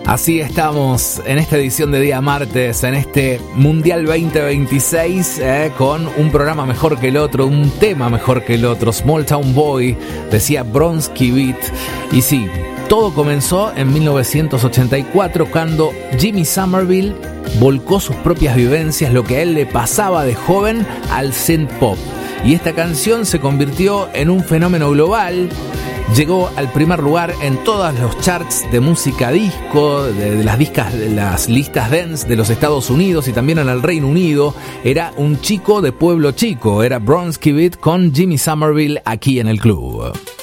Así estamos en esta edición de día martes, en este Mundial 2026, con un programa mejor que el otro, un tema mejor que el otro. Small Town Boy, decía Bronski Beat. Y sí, todo comenzó en 1984 cuando Jimmy Somerville volcó sus propias vivencias, lo que a él le pasaba de joven, al synth pop. Y esta canción se convirtió en un fenómeno global. Llegó al primer lugar en todos los charts de música disco, de las listas dance de los Estados Unidos y también en el Reino Unido. Era un chico de pueblo chico, era Bronski Beat con Jimmy Somerville aquí en el club.